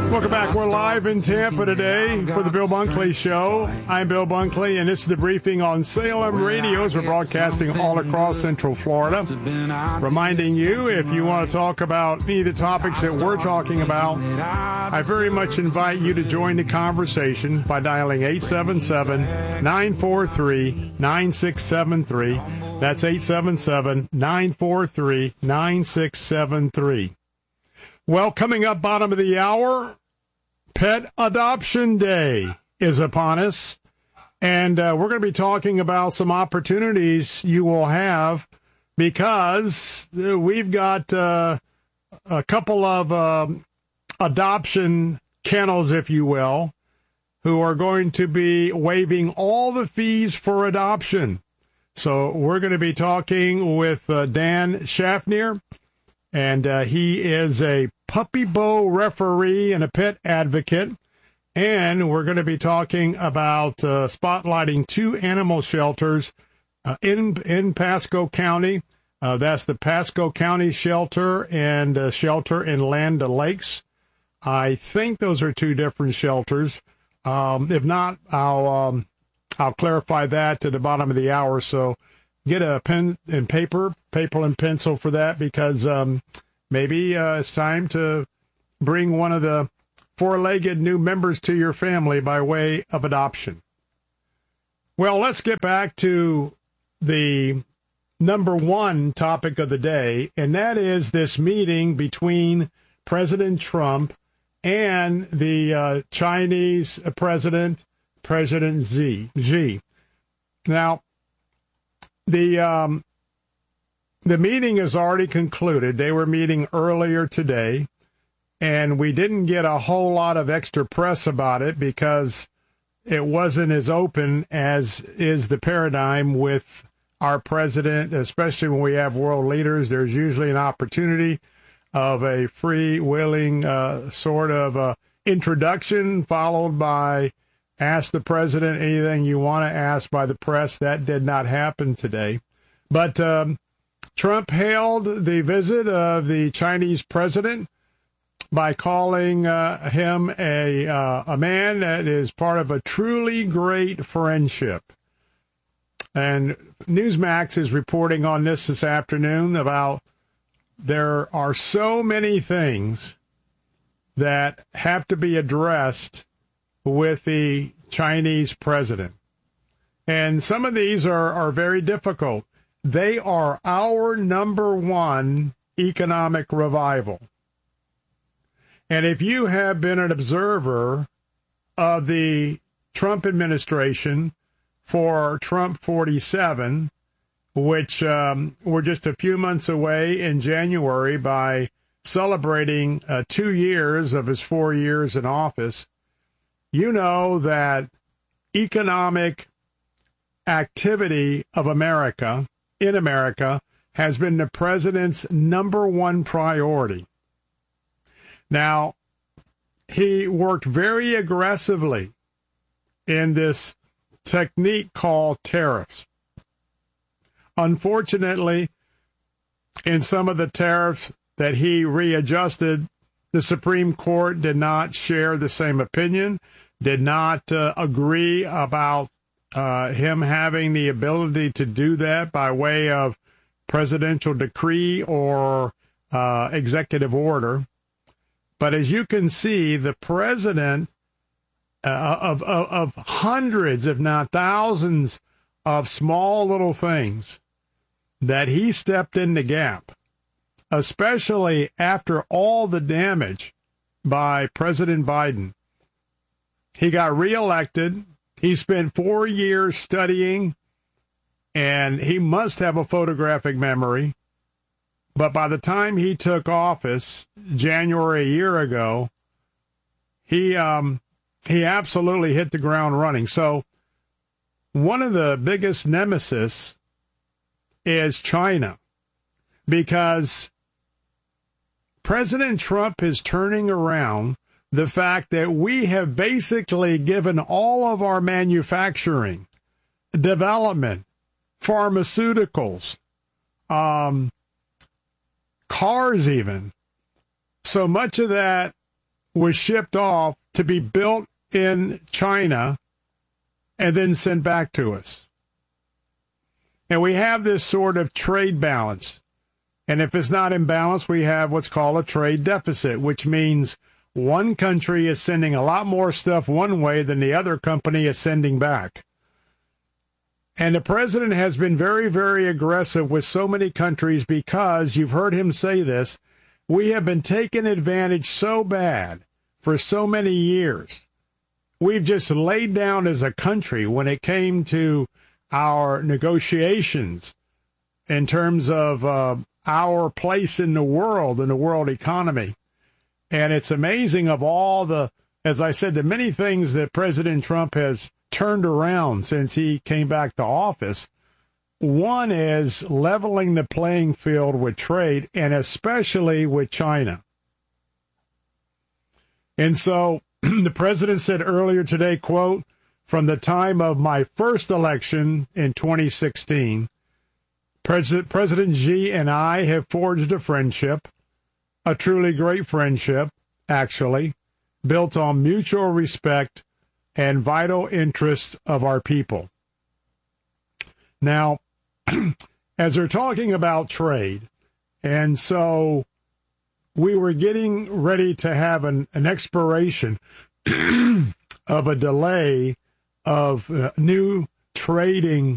Welcome back. We're live in Tampa today for the Bill Bunkley Show. I'm Bill Bunkley, and this is the briefing on Salem radios. We're broadcasting all across Central Florida. Reminding you, if you want to talk about any of the topics that we're talking about, I very much invite you to join the conversation by dialing 877-943-9673. That's 877-943-9673. Well, coming up bottom of the hour, Pet Adoption Day is upon us, and we're going to be talking about some opportunities you will have because we've got a couple of adoption kennels, if you will, who are going to be waiving all the fees for adoption. So we're going to be talking with Dan Schaffner, and he is a puppy bow referee and a pet advocate. And we're going to be talking about spotlighting two animal shelters in Pasco County. That's the Pasco County Shelter and Shelter in Land O'Lakes. I think those are two different shelters. If not, I'll clarify that to the bottom of the hour. So get a pen and paper and pencil for that, because maybe it's time to bring one of the four-legged new members to your family by way of adoption. Well, let's get back to the number one topic of the day, and that is this meeting between President Trump and the Chinese President Xi. Now, the meeting is already concluded. They were meeting earlier today, and we didn't get a whole lot of extra press about it because it wasn't as open as is the paradigm with our president, especially when we have world leaders. There's usually an opportunity of a free-willing sort of introduction followed by ask the president anything you want to ask by the press. That did not happen today. But Trump hailed the visit of the Chinese president by calling him a man that is part of a truly great friendship. And Newsmax is reporting on this afternoon about there are so many things that have to be addressed with the Chinese president. And some of these are very difficult. They are our number one economic revival. And if you have been an observer of the Trump administration for Trump 47, which we're just a few months away in January by celebrating 2 years of his 4 years in office, you know that economic activity of America, in America, has been the president's number one priority. Now, he worked very aggressively in this technique called tariffs. Unfortunately, in some of the tariffs that he readjusted, the Supreme Court did not share the same opinion, did not agree about him having the ability to do that by way of presidential decree or executive order. But as you can see, the president of hundreds, if not thousands, of small little things that he stepped in the gap, especially after all the damage by President Biden. He got reelected. He spent 4 years studying, and he must have a photographic memory. But by the time he took office, January a year ago, he absolutely hit the ground running. So one of the biggest nemesis is China, because President Trump is turning around the fact that we have basically given all of our manufacturing, development, pharmaceuticals, cars even, so much of that was shipped off to be built in China and then sent back to us. And we have this sort of trade balance. And if it's not in balance, we have what's called a trade deficit, which means one country is sending a lot more stuff one way than the other company is sending back. And the president has been very, very aggressive with so many countries because, you've heard him say this, we have been taken advantage so bad for so many years. We've just laid down as a country when it came to our negotiations in terms of our place in the world economy. And it's amazing of all the, as I said, the many things that President Trump has turned around since he came back to office. One is leveling the playing field with trade, and especially with China. And so the president said earlier today, quote, "From the time of my first election in 2016, President Xi and I have forged a friendship, a truly great friendship, actually, built on mutual respect and vital interests of our people." Now, as they're talking about trade, and so we were getting ready to have an expiration of a delay of new trading